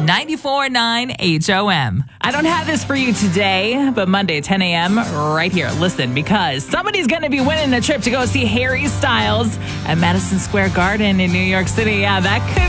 94.9 HOM. I don't have this for you today, but Monday, 10 a.m., right here. Listen, because somebody's going to be winning a trip to go see Harry Styles at Madison Square Garden in New York City. Yeah, that could